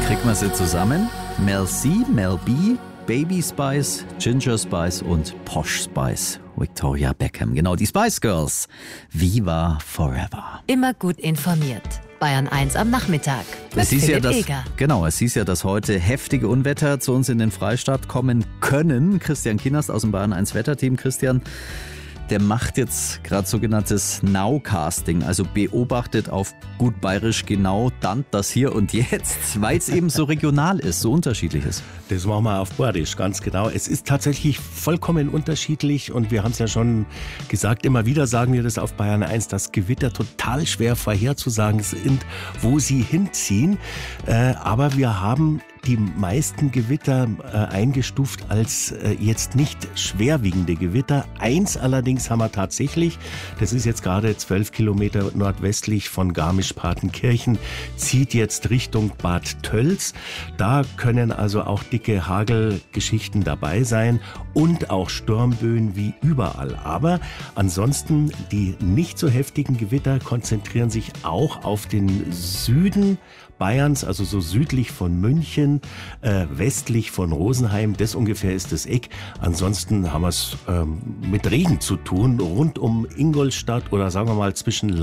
Kriegen wir sie zusammen? Mel C, Mel B, Baby Spice, Ginger Spice und Posh Spice. Victoria Beckham, genau, die Spice Girls. Viva Forever. Immer gut informiert. Bayern 1 am Nachmittag. Es hieß ja, dass heute heftige Unwetter zu uns in den Freistaat kommen können. Christian Kienast aus dem Bayern 1 Wetterteam. Christian, der macht jetzt gerade sogenanntes Nowcasting, also beobachtet auf gut bayerisch genau dann das Hier und Jetzt, weil es eben so regional ist, so unterschiedlich ist. Das machen wir auf Bayerisch, ganz genau. Es ist tatsächlich vollkommen unterschiedlich und wir haben es ja schon gesagt, immer wieder sagen wir das auf Bayern 1, dass Gewitter total schwer vorherzusagen sind, wo sie hinziehen. Aber wir haben die meisten Gewitter eingestuft als jetzt nicht schwerwiegende Gewitter. Eins allerdings haben wir tatsächlich, das ist jetzt gerade 12 Kilometer nordwestlich von Garmisch-Partenkirchen, zieht jetzt Richtung Bad Tölz. Da können also auch dicke Hagelgeschichten dabei sein und auch Sturmböen wie überall. Aber ansonsten die nicht so heftigen Gewitter konzentrieren sich auch auf den Süden Bayerns, also so südlich von München, westlich von Rosenheim, das ungefähr ist das Eck. Ansonsten haben wir es mit Regen zu tun, rund um Ingolstadt oder sagen wir mal zwischen